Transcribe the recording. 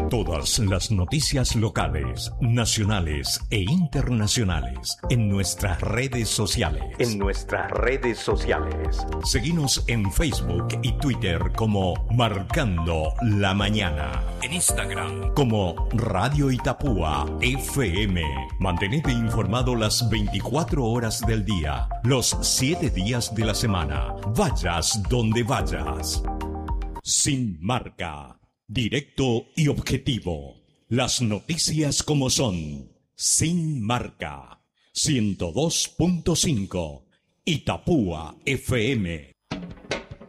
Todas las noticias locales, nacionales e internacionales en nuestras redes sociales. Seguinos en Facebook y Twitter como Marcando la Mañana. En Instagram como Radio Itapúa FM. Mantenete informado las 24 horas del día, los 7 días de la semana. Vayas donde vayas. Sin marca. Directo y objetivo. Las noticias como son. Sin marca. 102.5. Itapúa FM.